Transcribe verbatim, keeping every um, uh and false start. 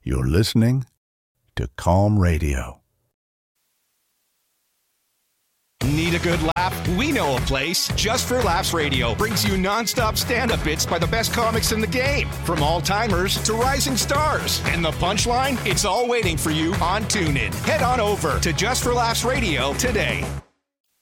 You're listening to Calm Radio. Need a good laugh? We know a place. Just for Laughs Radio brings you nonstop stand-up bits by the best comics in the game. From all-timers to rising stars. And the punchline? It's all waiting for you on TuneIn. Head on over to Just for Laughs Radio today.